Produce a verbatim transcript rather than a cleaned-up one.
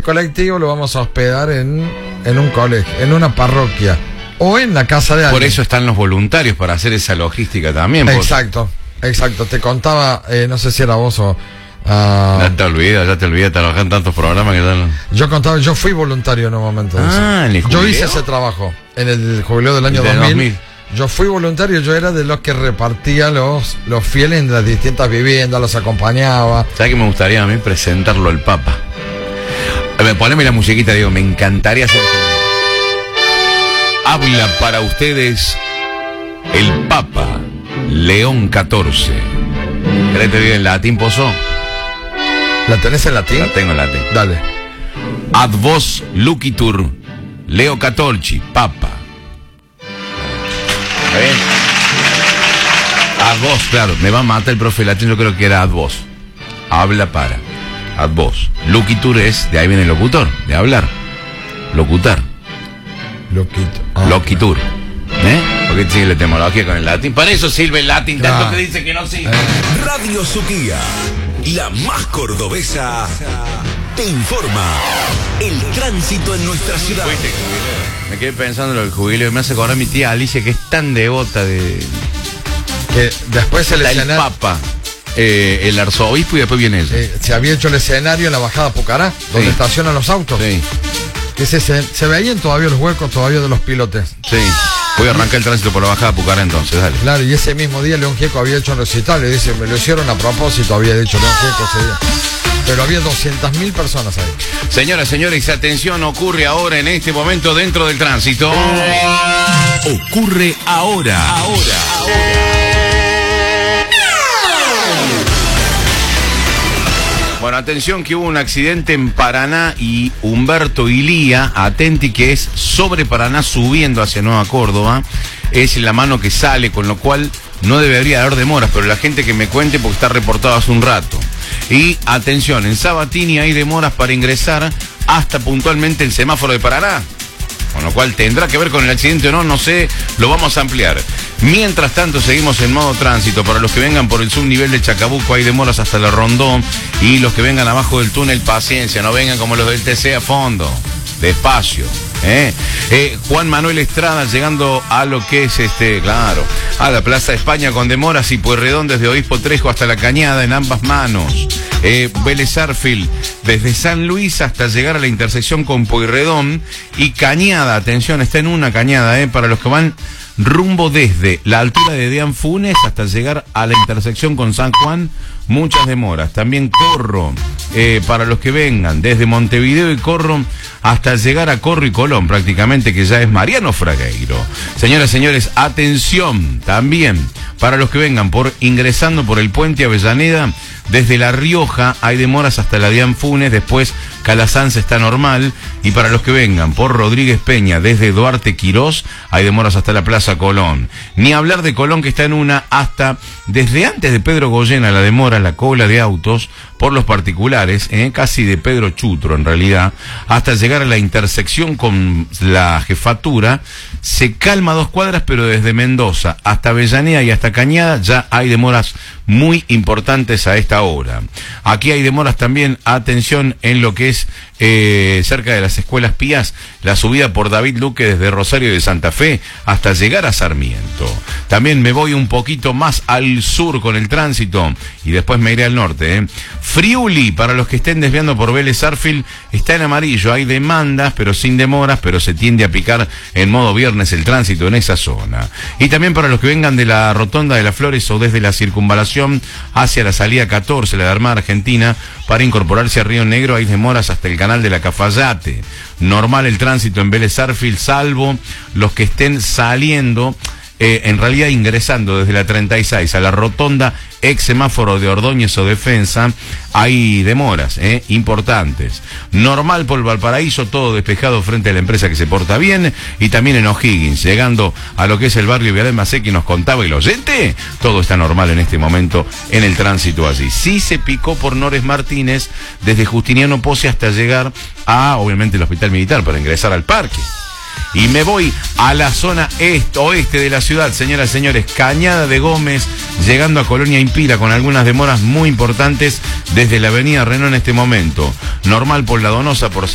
colectivo lo vamos a hospedar en, en un colegio, en una parroquia o en la casa de alguien. Por eso están los voluntarios, para hacer esa logística también. Exacto, exacto. Te contaba, eh, no sé si era vos o... Uh, ya te olvidas, ya te olvidas, trabajar en tantos programas que tal. Yo contaba, yo fui voluntario en un momento. Ah, ¿en el yo hice ese trabajo en el jubileo del año dos mil. dos mil. Yo fui voluntario, yo era de los que repartía los, los fieles en las distintas viviendas, los acompañaba. ¿Sabes qué me gustaría a mí? Presentarlo al Papa. A ver, poneme la musiquita, digo, me encantaría hacer eso. Habla para ustedes el Papa León catorce. ¿Querés te diga en latín, Pozo? ¿La tenés en latín? La tengo en latín. Dale. Ad vos lucitur Leo catorce, Papa. ¿Está bien? Ad vos, claro, me va a matar el profe latín, yo creo que era ad vos. Habla para. Ad vos. Lucitur es, de ahí viene el locutor, de hablar. Locutar. Loquito. Ah, Loquitur. ¿Eh? Porque sigue la etimología con el latín. Para eso sirve el latín, tanto claro. que dice que no sirve. Eh. Radio Suquía, la más cordobesa, te informa el tránsito en nuestra ciudad. Fuiste, me quedé pensando en lo del jubileo. Me hace acordar mi tía Alicia, que es tan devota de... Que después el el escenario... Papa, eh, el arzobispo y después viene ella. Eh, se había hecho el escenario en la bajada Pucará, donde sí. estacionan los autos. Sí. Que se, se, se veían todavía los huecos todavía de los pilotes. Sí. Voy a arrancar el tránsito por la bajada Pucará entonces, dale. Claro, y ese mismo día León Gieco había hecho un recital, le dice, me lo hicieron a propósito, había dicho León Gieco ese día. Pero había doscientas mil personas ahí. Señoras, señores, atención, ocurre ahora en este momento dentro del tránsito. Ocurre ahora. Ahora. Ahora. Bueno, atención que hubo un accidente en Paraná y Humberto Ilía, atenti que es sobre Paraná subiendo hacia Nueva Córdoba, es la mano que sale, con lo cual no debería haber demoras, pero la gente que me cuente porque está reportado hace un rato. Y atención, en Sabatini hay demoras para ingresar hasta puntualmente el semáforo de Paraná. Con lo cual tendrá que ver con el accidente o no, no sé, lo vamos a ampliar. Mientras tanto, seguimos en modo tránsito. Para los que vengan por el subnivel de Chacabuco hay demoras hasta la Rondón. Y los que vengan abajo del túnel, paciencia, no vengan como los del T C a fondo. Despacio. ¿eh? Eh, Juan Manuel Estrada llegando a lo que es, este claro, a la Plaza de España con demoras y Pueyrredón desde Obispo Trejo hasta La Cañada en ambas manos. Eh, Vélez Sarsfield desde San Luis hasta llegar a la intersección con Pueyrredón y Cañada, atención, está en una Cañada, eh, para los que van rumbo desde la altura de Deán Funes hasta llegar a la intersección con San Juan, muchas demoras. También Corro, eh, para los que vengan desde Montevideo y Corro hasta llegar a Corro y Colón, prácticamente, que ya es Mariano Fragueiro. Señoras y señores, atención, también para los que vengan por ingresando por el puente Avellaneda, desde La Rioja hay demoras hasta la Deán Funes, después Calasanz está normal, y para los que vengan por Rodríguez Peña desde Duarte Quirós hay demoras hasta la Plaza Colón. Ni hablar de Colón, que está en una, hasta desde antes de Pedro Goyena la demora, la cola de autos por los particulares, eh, casi de Pedro Chutro en realidad, hasta llegar a la intersección con la jefatura, se calma dos cuadras, pero desde Mendoza hasta Avellaneda y hasta Cañada ya hay demoras muy importantes a esta hora. Aquí hay demoras también, atención, en lo que es eh, cerca de las escuelas Pías, la subida por David Luque desde Rosario de Santa Fe hasta llegar a Sarmiento. También me voy un poquito más al sur con el tránsito y después me iré al norte. ¿eh? Friuli, para los que estén desviando por Vélez Sarsfield, está en amarillo, hay demandas, pero sin demoras, pero se tiende a picar en modo viernes el tránsito en esa zona. Y también para los que vengan de la Rotonda de las Flores o desde la circunvalación hacia la salida catorce, la de Armada Argentina, para incorporarse a Río Negro hay demoras hasta el canal de la Cafayate. Normal el tránsito en Vélez Sarsfield, salvo los que estén saliendo, eh, en realidad ingresando desde la treinta y seis a la Rotonda, ex semáforo de Ordóñez o Defensa, hay demoras eh, importantes. Normal por Valparaíso, todo despejado frente a la empresa que se porta bien, y también en O'Higgins, llegando a lo que es el barrio Vial Macé, que nos contaba el oyente, todo está normal en este momento en el tránsito allí. Sí se picó por Nores Martínez desde Justiniano Pozzi hasta llegar a, obviamente, el Hospital Militar para ingresar al parque. Y me voy a la zona este, oeste de la ciudad, señoras y señores, Cañada de Gómez, llegando a Colonia Impira con algunas demoras muy importantes desde la avenida Renault en este momento. Normal por La Donosa, por